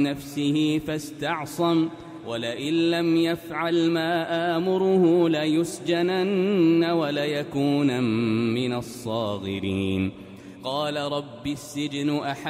نفسه فاستعصم ولئن لم يفعل ما آمره ليسجنن وليكونن من الصاغرين. قال رب السجن